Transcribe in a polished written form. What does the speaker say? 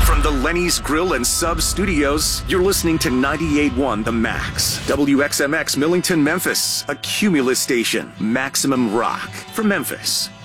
From the Lenny's Grill and Sub Studios, you're listening to 98.1 The Max. WXMX Millington, Memphis, a Cumulus station. Maximum rock from Memphis.